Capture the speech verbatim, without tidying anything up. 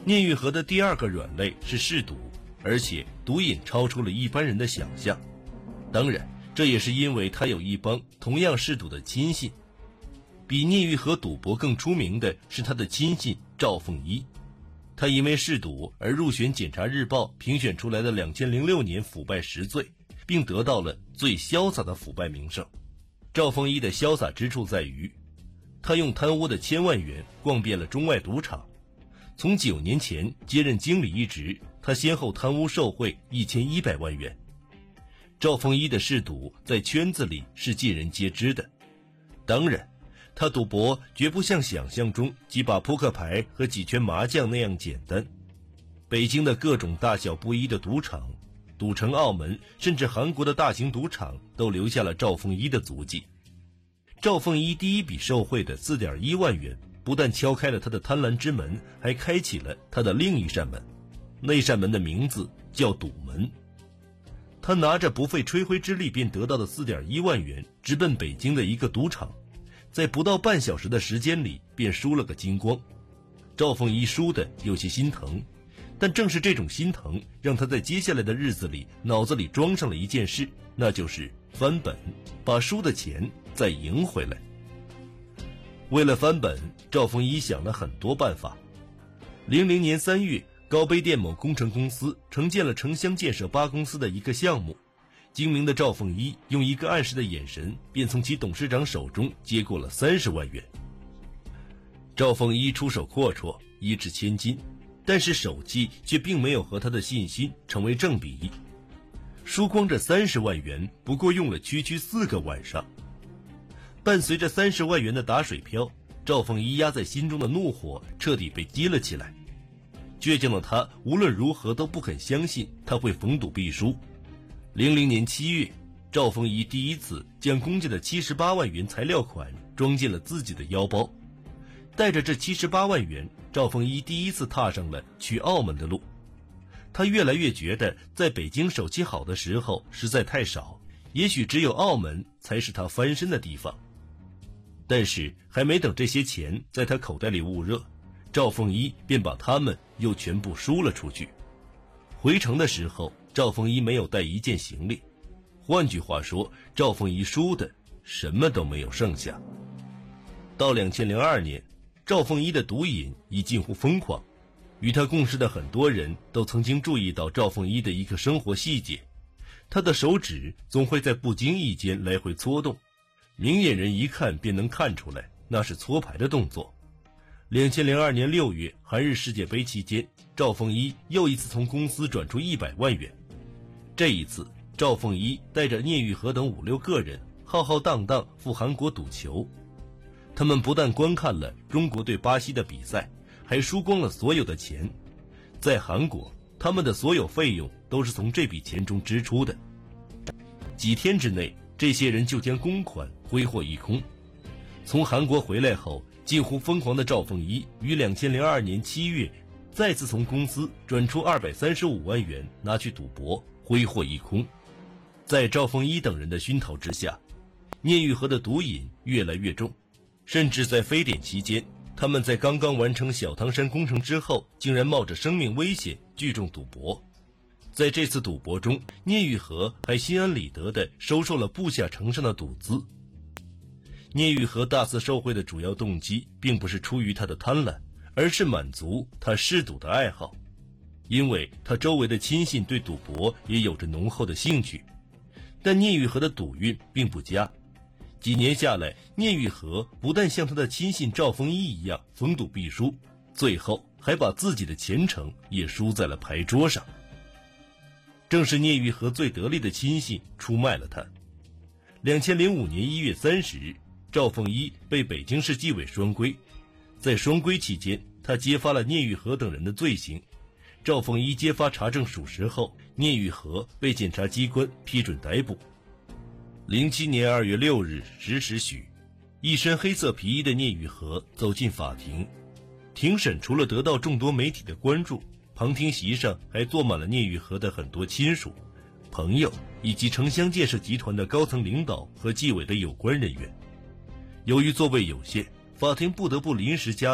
聂玉和的第二个软肋是嗜赌，而且毒瘾超出了一般人的想象。当然，这也是因为他有一帮同样嗜赌的亲信。比聂玉和赌博更出名的是他的亲信赵凤一，他因为嗜赌而入选检察日报评选出来的两千零六年腐败十罪，并得到了最潇洒的腐败名声。赵凤一的潇洒之处在于，他用贪污的千万元逛遍了中外赌场，从九年前接任经理一职，他先后贪污受贿一千一百万元。赵凤一的嗜赌在圈子里是尽人皆知的，当然他赌博绝不像想象中几把扑克牌和几圈麻将那样简单。北京的各种大小不一的赌场，赌城澳门甚至韩国的大型赌场都留下了赵凤一的足迹。赵凤一第一笔受贿的 四点一万元不但敲开了他的贪婪之门，还开启了他的另一扇门，那扇门的名字叫赌门。他拿着不费吹灰之力便得到的 四点一万元直奔北京的一个赌场，在不到半小时的时间里便输了个精光。赵凤一输的有些心疼，但正是这种心疼让他在接下来的日子里脑子里装上了一件事，那就是翻本，把输的钱再赢回来。为了翻本，赵凤一想了很多办法。零零年三月，高碑店某工程公司承建了城乡建设八公司的一个项目，精明的赵凤一用一个暗示的眼神，便从其董事长手中接过了三十万元。赵凤一出手阔绰，一掷千金，但是手气却并没有和他的信心成为正比。输光这三十万元，不过用了区区四个晚上。伴随着三十万元的打水漂，赵凤一压在心中的怒火彻底被激了起来。倔强的他无论如何都不肯相信他会逢赌必输。零零年七月，赵凤一第一次将公家的七十八万元材料款装进了自己的腰包。带着这七十八万元，赵凤一第一次踏上了去澳门的路。他越来越觉得在北京手气好的时候实在太少，也许只有澳门才是他翻身的地方。但是还没等这些钱在他口袋里捂热，赵凤一便把他们又全部输了出去。回城的时候，赵凤一没有带一件行李，换句话说，赵凤一输的什么都没有剩下。到两千零二年，赵凤一的毒瘾已近乎疯狂。与他共事的很多人都曾经注意到赵凤一的一个生活细节，他的手指总会在不经意间来回搓动，明眼人一看便能看出来，那是搓牌的动作。两千零二年六月，韩日世界杯期间，赵凤一又一次从公司转出一百万元。这一次，赵凤一带着聂玉和等五六个人浩浩荡荡赴韩国赌球。他们不但观看了中国对巴西的比赛，还输光了所有的钱。在韩国，他们的所有费用都是从这笔钱中支出的。几天之内，这些人就将公款挥霍一空。从韩国回来后，近乎疯狂的赵凤一于两千零二年七月再次从公司转出二百三十五万元拿去赌博，挥霍一空。在赵凤一等人的熏陶之下，聂玉和的毒瘾越来越重，甚至在非典期间，他们在刚刚完成小汤山工程之后，竟然冒着生命危险聚众赌博。在这次赌博中，聂玉和还心安理得地收受了部下呈上的赌资。聂玉和大肆受贿的主要动机并不是出于他的贪婪，而是满足他嗜赌的爱好。因为他周围的亲信对赌博也有着浓厚的兴趣。但聂玉和的赌运并不佳，几年下来，聂玉和不但像他的亲信赵凤一一样逢赌必输，最后还把自己的前程也输在了牌桌上。正是聂玉和最得力的亲信出卖了他。两千零五年一月三十日，赵凤一被北京市纪委双规。在双规期间，他揭发了聂玉和等人的罪行。赵凤一揭发查证属实后，聂玉和被检察机关批准逮捕。零七年二月六日十时许，一身黑色皮衣的聂玉和走进法庭。庭审除了得到众多媒体的关注，旁听席上还坐满了聂玉和的很多亲属、朋友以及城乡建设集团的高层领导和纪委的有关人员。由于座位有限，法庭不得不临时加